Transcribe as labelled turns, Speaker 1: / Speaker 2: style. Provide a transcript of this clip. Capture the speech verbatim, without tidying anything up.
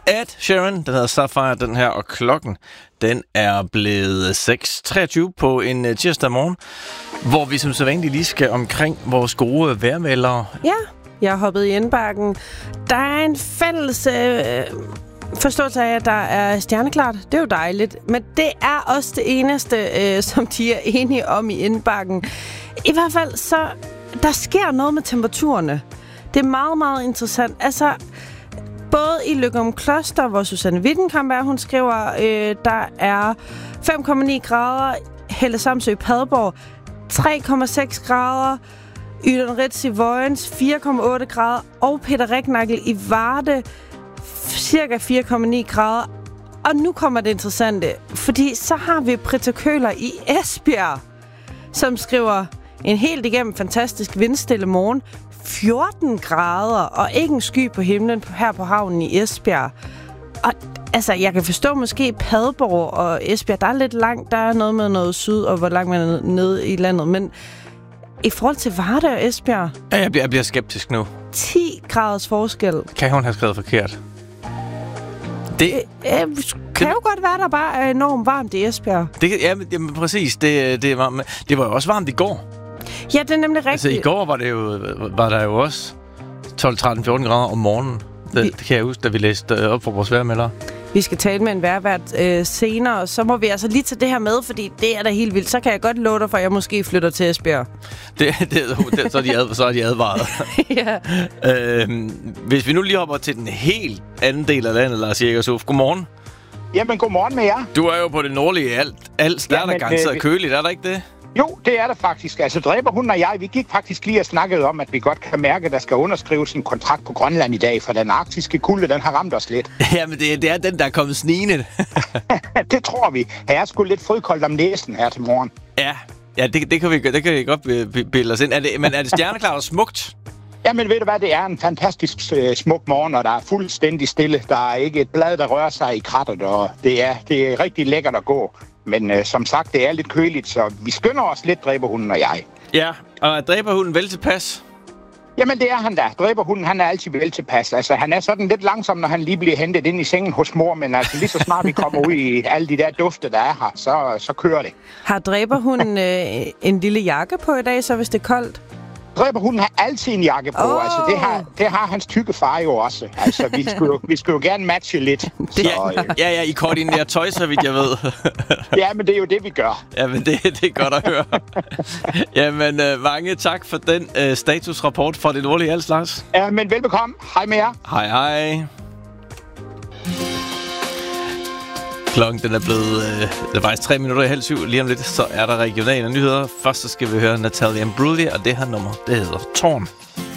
Speaker 1: Ed Sheeran, den hedder Sapphire, den her, og klokken, den er blevet seks treogtyve på en tirsdag morgen, hvor vi som sædvanligt lige skal omkring vores gode vejrmeldere.
Speaker 2: Ja, jeg har hoppet i indbakken. Der er en fælles øh, forståelse af, at der er stjerneklart. Det er jo dejligt, men det er også det eneste, øh, som de er enige om i indbakken. I hvert fald, så der sker noget med temperaturerne. Det er meget, meget interessant. Altså, både i Løgumkloster, hvor Susanne Wittenkamp er, hun skriver, øh, der er fem komma ni grader, Helle Samsø Padborg, tre komma seks grader, Ydun Ritz i Vojens, fire komma otte grader, og Peter Regnagel i Varde, cirka fire komma ni grader. Og nu kommer det interessante, fordi så har vi Britta Køhler i Esbjerg, som skriver en helt igennem fantastisk vindstille morgen, fjorten grader, og ikke en sky på himlen her på havnen i Esbjerg. Og altså, jeg kan forstå måske Padborg og Esbjerg, der er lidt langt, der er noget med noget syd, og hvor langt man er nede i landet, men i forhold til Varde og Esbjerg...
Speaker 1: Ja, jeg bliver, jeg bliver skeptisk nu.
Speaker 2: ti graders forskel.
Speaker 1: Kan hun have skrevet forkert? Det
Speaker 2: øh, øh, kan det, jo godt være, der bare er enormt varmt i Esbjerg.
Speaker 1: Det, ja, men, præcis. Det, det, var, det var jo også varmt i går.
Speaker 2: Ja, det er nemlig rigtigt.
Speaker 1: Altså, i går var, det jo, var der jo også tolv, tretten, fjorten grader om morgenen. Det, det kan jeg huske, da vi læste op for vores vejrmeldere.
Speaker 2: Vi skal tale med en vejrvært øh, senere, så må vi altså lige tage det her med, fordi det er da helt vildt. Så kan jeg godt love dig for, at jeg måske flytter til Esbjerg.
Speaker 1: Det, det, det, så, er de ad, så er de advaret.
Speaker 2: Ja.
Speaker 1: øhm, hvis vi nu lige hopper til den helt anden del af landet, Lars Jægershof. Godmorgen.
Speaker 3: Jamen, godmorgen med jer.
Speaker 1: Du er jo på det nordlige alt. Alt der er der garanteret køligt, er der ikke det?
Speaker 3: Jo, det er der faktisk. Altså, Dræberhunden og jeg, vi gik faktisk lige og snakkede om, at vi godt kan mærke, at der skal underskrives en kontrakt på Grønland i dag, for den arktiske kulde, den har ramt os lidt.
Speaker 1: Jamen, det, det er den, der er kommet snigende.
Speaker 3: Det tror vi. Her er sgu lidt frøkoldt om næsen her til morgen.
Speaker 1: Ja, ja det, det, kan vi, det kan vi godt bilde os ind. Er det, men er det stjerneklart og smukt?
Speaker 3: Jamen, ved du hvad, det er en fantastisk uh, smuk morgen, og der er fuldstændig stille. Der er ikke et blad, der rører sig i krattet, og det er, det er rigtig lækkert at gå. Men uh, som sagt, det er lidt køligt, så vi skynder os lidt, Dræberhunden og jeg.
Speaker 1: Ja, og er Dræberhunden vel tilpas?
Speaker 3: Jamen, det er han da. Dræberhunden, han er altid vel tilpas. Altså, han er sådan lidt langsom, når han lige bliver hentet ind i sengen hos mor, men altså, lige så snart vi kommer ud i alle de der dufte, der er her, så, så kører det.
Speaker 2: Har Dræberhunden øh, en lille jakke på i dag, så hvis det er koldt?
Speaker 3: Dræberhunden har altid en jakke på. Oh. Altså, det har, det har hans tykke far jo også. Altså, vi skulle jo, vi skulle jo gerne matche lidt.
Speaker 1: Det, så, øh. Ja, ja, I koordinerer tøj, så vidt jeg ved.
Speaker 3: Ja, men det er jo det, vi gør.
Speaker 1: Ja, men det, det er godt at høre. Jamen, øh, mange tak for den øh, statusrapport fra det nordlige Als, Lars.
Speaker 3: Ja, men velbekomme. Hej med jer.
Speaker 1: Hej, hej. Klokken den er blevet øh, det er faktisk tre minutter i halv syv. Lige om lidt, så er der regionale nyheder. Først så skal vi høre Natalia Imbruglia, og det her nummer, det hedder Torn.